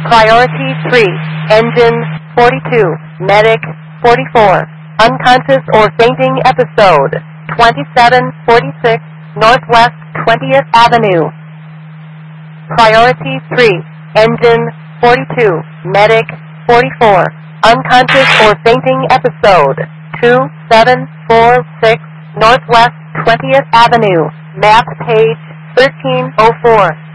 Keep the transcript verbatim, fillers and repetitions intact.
Priority three, engine forty-two, medic forty-four, unconscious or fainting episode twenty-seven forty-six Northwest twentieth Avenue. Priority three, engine forty-two, medic forty-four, unconscious or fainting episode two seven four six Northwest twentieth Avenue, map page thirteen oh four.